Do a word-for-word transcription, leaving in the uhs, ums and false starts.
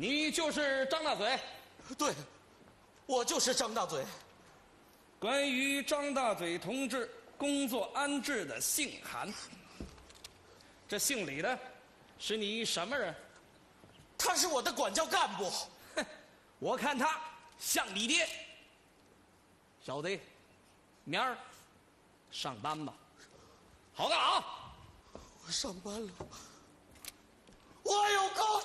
你就是张大嘴？ 对，我就是张大嘴。 关于张大嘴同志工作安置的信函，这信里的是你什么人？ 他是我的管教干部。 哼，我看他像你爹。小子，明儿上班吧。好干啊！ 我上班了，我有空。